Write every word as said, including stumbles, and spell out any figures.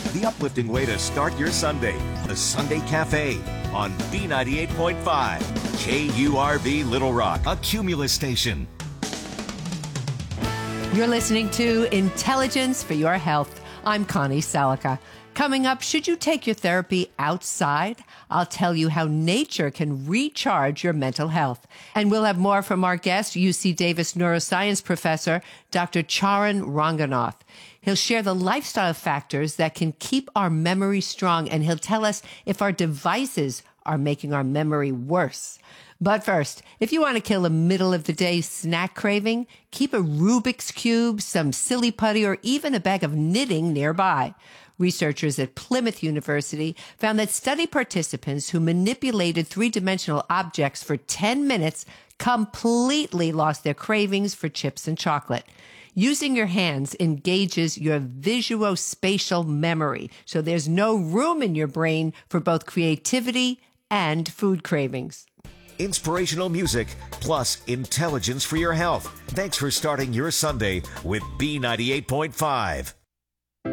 the uplifting way to start your Sunday. The Sunday Cafe on B ninety-eight point five, K U R V Little Rock, a Cumulus station. You're listening to Intelligence for Your Health. I'm Connie Salica. Coming up, should you take your therapy outside? I'll tell you how nature can recharge your mental health. And we'll have more from our guest, U C Davis neuroscience professor, Doctor Charan Ranganath. He'll share the lifestyle factors that can keep our memory strong, and he'll tell us if our devices are making our memory worse. But first, if you want to kill a middle-of-the-day snack craving, keep a Rubik's Cube, some silly putty, or even a bag of knitting nearby. Researchers at Plymouth University found that study participants who manipulated three-dimensional objects for ten minutes completely lost their cravings for chips and chocolate. Using your hands engages your visuospatial memory, so there's no room in your brain for both creativity and food cravings. Inspirational music plus intelligence for your health. Thanks for starting your Sunday with B ninety-eight point five.